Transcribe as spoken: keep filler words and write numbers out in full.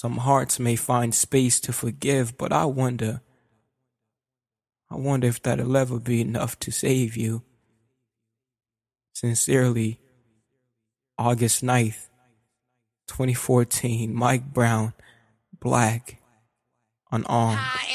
Some hearts may find space to forgive, but I wonder, I wonder if that'll ever be enough to save you. Sincerely, August ninth, twenty fourteen, Mike Brown, Black, Unarmed.